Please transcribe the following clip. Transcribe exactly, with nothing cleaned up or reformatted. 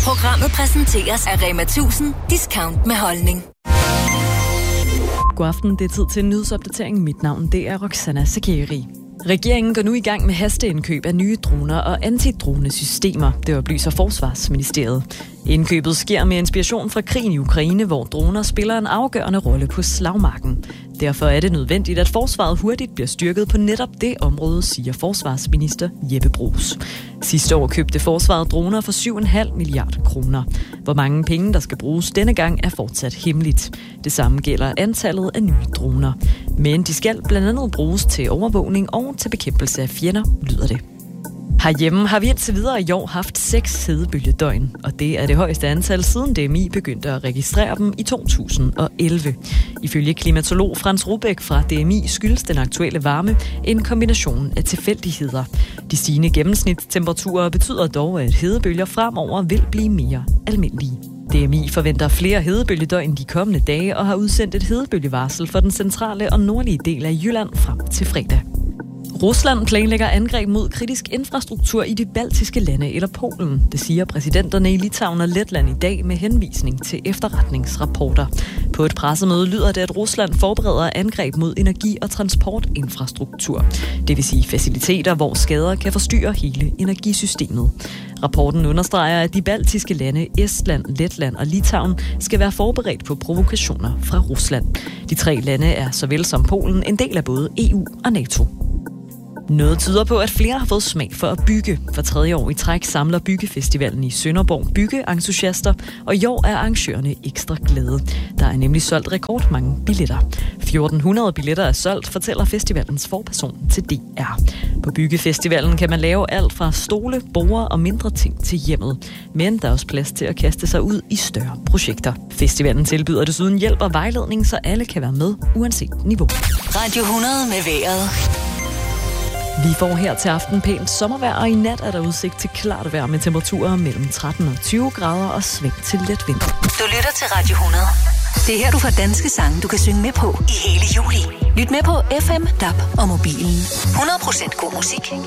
Programmet præsenteres af Rema tusind. Discount med holdning. God aften, det er tid til en nyhedsopdatering. Mit navn, det er Roxana Sakeri. Regeringen går nu i gang med hasteindkøb af nye droner og antidronesystemer, det oplyser Forsvarsministeriet. Indkøbet sker med inspiration fra krigen i Ukraine, hvor droner spiller en afgørende rolle på slagmarken. Derfor er det nødvendigt, at forsvaret hurtigt bliver styrket på netop det område, siger forsvarsminister Jeppe Bruus. Sidste år købte forsvaret droner for syv komma fem milliarder kroner. Hvor mange penge, der skal bruges denne gang, er fortsat hemmeligt. Det samme gælder antallet af nye droner. Men de skal blandt andet bruges til overvågning og til bekæmpelse af fjender, lyder det. Herhjemme har vi indtil videre i år haft seks hedebølgedøgn, og det er det højeste antal siden D M I begyndte at registrere dem i to tusind og elleve. Ifølge klimatolog Frans Rubæk fra D M I skyldes den aktuelle varme en kombination af tilfældigheder. De stigende gennemsnitstemperaturer betyder dog, at hedebølger fremover vil blive mere almindelige. D M I forventer flere hedebølgedøgn de kommende dage og har udsendt et hedebølgevarsel for den centrale og nordlige del af Jylland frem til fredag. Rusland planlægger angreb mod kritisk infrastruktur i de baltiske lande eller Polen. Det siger præsidenterne i Litauen og Letland i dag med henvisning til efterretningsrapporter. På et pressemøde lyder det, at Rusland forbereder angreb mod energi- og transportinfrastruktur. Det vil sige faciliteter, hvor skader kan forstyrre hele energisystemet. Rapporten understreger, at de baltiske lande, Estland, Letland og Litauen, skal være forberedt på provokationer fra Rusland. De tre lande er såvel som Polen en del af både E U og NATO. Noget tyder på, at flere har fået smag for at bygge. For tredje år i træk samler Byggefestivalen i Sønderborg byggeentusiaster, og i år er arrangørerne ekstra glade. Der er nemlig solgt rekordmange billetter. fjorten hundrede billetter er solgt, fortæller festivalens forperson til D R. På Byggefestivalen kan man lave alt fra stole, borde og mindre ting til hjemmet. Men der er også plads til at kaste sig ud i større projekter. Festivalen tilbyder desuden hjælp og vejledning, så alle kan være med, uanset niveau. Radio hundrede med vejret. Vi får her til aften pænt sommervejr, og i nat er der udsigt til klart vejr med temperaturer mellem tretten og tyve grader og sving til let vind. Du lytter til Radio hundrede. Det er her, du får danske sange, du kan synge med på i hele juli. Lyt med på F M, D A B og mobilen. hundrede procent god musik.